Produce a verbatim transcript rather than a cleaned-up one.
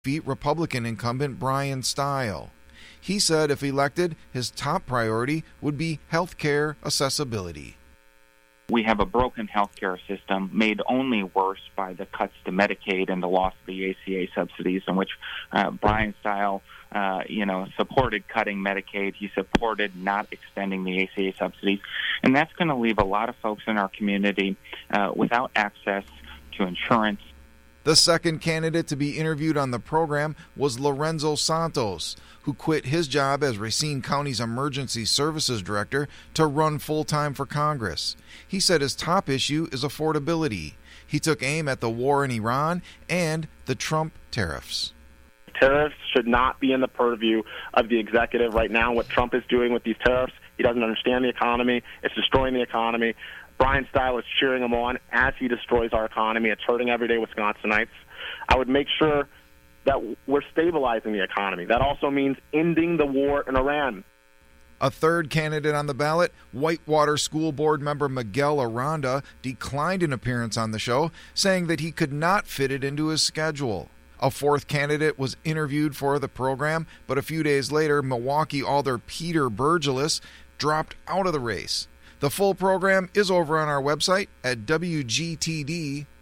defeat Republican incumbent Brian Stile. He said if elected, his top priority would be health care accessibility. We have a broken healthcare system made only worse by the cuts to Medicaid and the loss of the A C A subsidies, in which uh, Brian Stile, uh, you know, supported cutting Medicaid. He supported not extending the A C A subsidies, and that's going to leave a lot of folks in our community uh, without access to insurance. The second candidate to be interviewed on the program was Lorenzo Santos, who quit his job as Racine County's Emergency Services Director to run full-time for Congress. He said his top issue is affordability. He took aim at the war in Iran and the Trump tariffs. Tariffs should not be in the purview of the executive right now. What Trump is doing with these tariffs, he doesn't understand the economy. It's destroying the economy. Brian Stile is cheering him on as he destroys our economy. It's hurting everyday Wisconsinites. I would make sure that we're stabilizing the economy. That also means ending the war in Iran. A third candidate on the ballot, Whitewater School Board member Miguel Aranda, declined an appearance on the show, saying that he could not fit it into his schedule. A fourth candidate was interviewed for the program, but a few days later, Milwaukee Alder Peter Burgelis dropped out of the race. The full program is over on our website at W G T D